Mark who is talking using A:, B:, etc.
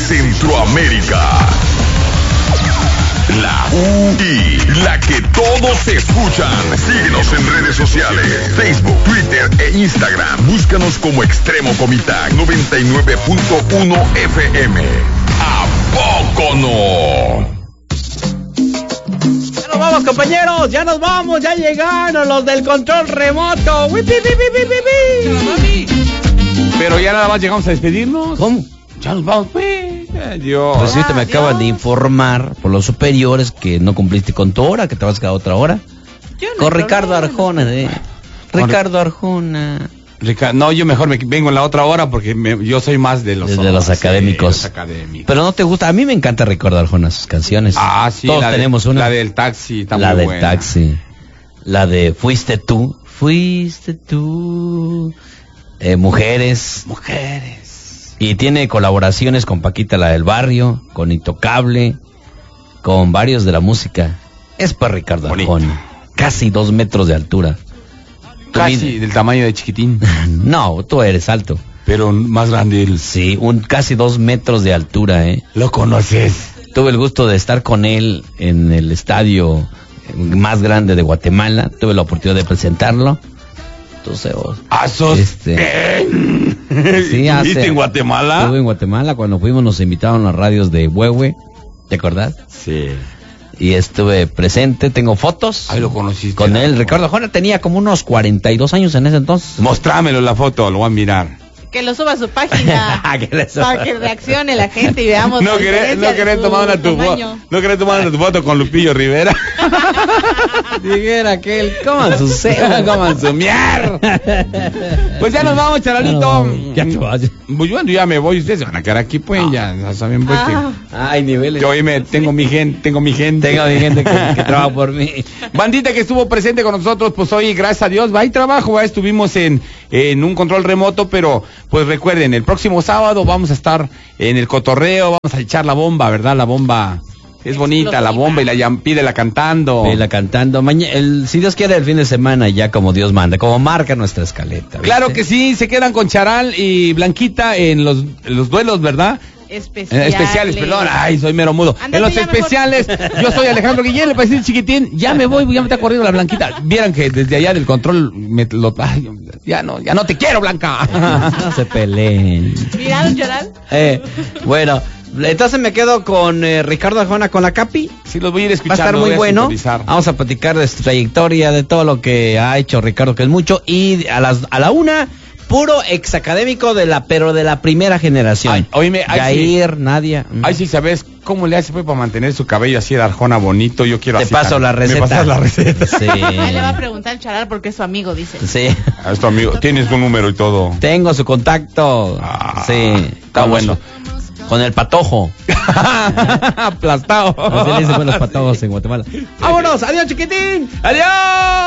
A: Centroamérica. La UI, la que todos escuchan. Síguenos en redes sociales, Facebook, Twitter e Instagram. Búscanos como Extremo Comitán 99.1 FM. ¿A poco no?
B: Ya nos vamos, compañeros, ya nos vamos, ya llegaron los del control remoto.
C: Pero ya nada más llegamos a despedirnos.
B: ¿Cómo?
C: Ya nos vamos, pues. Adiós.
B: Pues ahorita me acaban de informar por los superiores que no cumpliste con tu hora, que te vas a quedar otra hora. Con Ricardo Arjona, Ricardo Arjona.
C: No, yo mejor me vengo en la otra hora porque yo soy más de los
B: académicos.
C: Sí, los académicos.
B: Pero no te gusta, a mí me encanta Ricardo Arjona, sus canciones.
C: Ah, sí.
B: Todos tenemos una.
C: La del taxi, está
B: la
C: muy
B: del
C: buena.
B: taxi. La de Fuiste tú. Mujeres. Y tiene colaboraciones con Paquita, la del barrio, con Intocable, con varios de la música. Es para Ricardo Arjona. Casi 2 metros de altura.
C: Casi del tamaño de Chiquitín.
B: No, tú eres alto.
C: Pero más grande él.
B: Sí, casi 2 metros de altura,
C: ¿Lo conoces?
B: Tuve el gusto de estar con él en el estadio más grande de Guatemala. Tuve la oportunidad de presentarlo. Entonces,
C: ¿Viste en Guatemala?
B: Estuve en Guatemala, cuando fuimos nos invitaron a las radios de Huehue, ¿te acordás?
C: Sí.
B: Y estuve presente, tengo fotos.
C: Ahí lo conociste.
B: Con él, Ricardo Arjona tenía como unos 42 años en ese entonces.
C: Mostrámelo la foto, lo voy a mirar.
D: Que lo suba a su página para que reaccione la gente y veamos.
C: No querés tomar una tu foto con Lupillo Rivera.
B: Dijera aquel, coman su cebo,
C: coman su mier. Pues ya nos vamos, Charalito.
B: Ya te vas.
C: Pues yo ya me voy, ustedes se van a quedar aquí, pues ya saben pues que.
B: Hay niveles.
C: Yo tengo mi gente
B: que trabaja por mí.
C: Bandita que estuvo presente con nosotros, pues hoy, gracias a Dios, hay trabajo, estuvimos en un control remoto, pero pues recuerden, el próximo sábado vamos a estar en el cotorreo, vamos a echar la bomba, ¿verdad? La bomba es bonita, la bomba, y pídela cantando.
B: Si Dios quiere, el fin de semana, ya como Dios manda, como marca nuestra escaleta. ¿Viste?
C: Claro que sí, se quedan con Charal y Blanquita en los duelos, ¿verdad? Especiales, perdón, soy mero mudo. En los especiales, yo soy Alejandro Guillén, le parece el Chiquitín, ya me está corriendo la Blanquita. Vieran que desde allá del control ya no te quiero, Blanca.
B: No se peleen.
D: ¿Miraron llorar?
B: Bueno, entonces me quedo con Ricardo Arjona con la Capi.
C: Sí, los voy a ir escuchando.
B: Va a estar muy bueno. Vamos a platicar de su trayectoria, de todo lo que ha hecho Ricardo, que es mucho, y a la 1, puro exacadémico de la primera generación.
C: Oíme,
B: Jair, sí. Nadia.
C: Ay, sí, ¿sabes cómo le hace para mantener su cabello así de Arjona bonito? Yo quiero
B: Te
C: así.
B: Paso la receta.
C: Me pasas la receta.
B: Sí.
D: Ahí le va a preguntar al Charal porque es su amigo, dice.
B: Sí.
C: Es tu amigo. Tienes tu número y todo.
B: Tengo su contacto. Sí.
C: Está bueno.
B: Con el patojo.
C: Aplastado.
B: Así le dicen los patojos en Guatemala. ¡Vámonos! ¡Adiós, Chiquitín!
C: ¡Adiós!